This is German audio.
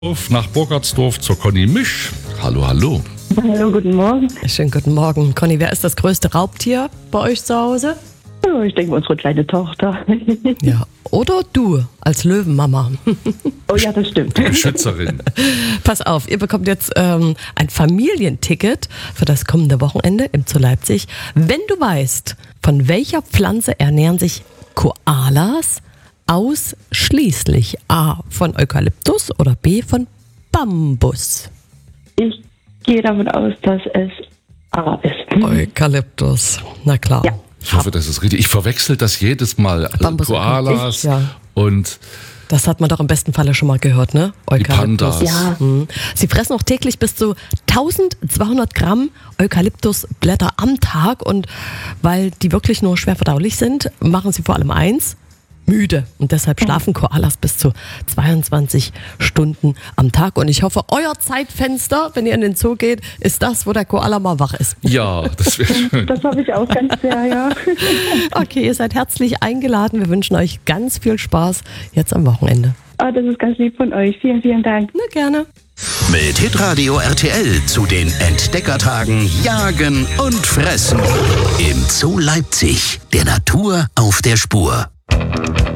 Nach Burgertsdorf zur Conny Misch. Hallo, hallo. Hallo, guten Morgen. Schönen guten Morgen. Conny, wer ist das größte Raubtier bei euch zu Hause? Oh, ich denke, unsere kleine Tochter. Ja. Oder du als Löwenmama. Oh ja, das stimmt. Beschützerin. Pass auf, ihr bekommt jetzt ein Familienticket für das kommende Wochenende im Zoo Leipzig. Wenn du weißt, von welcher Pflanze ernähren sich Koalas ausschließlich? A, von Eukalyptus oder B, von Bambus? Ich gehe davon aus, dass es A ist. Eukalyptus, na klar. Ja. Ich hoffe, das ist richtig. Ich verwechsel das jedes Mal. Bambus Koalas ja. und Das hat man doch im besten Falle schon mal gehört, ne? die Pandas. Ja. Sie fressen auch täglich bis zu 1200 Gramm Eukalyptusblätter am Tag und weil die wirklich nur schwer verdaulich sind, machen sie vor allem eins: müde. Und deshalb schlafen Koalas bis zu 22 Stunden am Tag. Und ich hoffe, euer Zeitfenster, wenn ihr in den Zoo geht, ist das, wo der Koala mal wach ist. Ja, das wäre schön. Das habe ich auch ganz sehr, ja. Okay, ihr seid herzlich eingeladen. Wir wünschen euch ganz viel Spaß jetzt am Wochenende. Ah, das ist ganz lieb von euch. Vielen, vielen Dank. Na, gerne. Mit Hitradio RTL zu den Entdeckertagen Jagen und Fressen im Zoo Leipzig. Der Natur auf der Spur.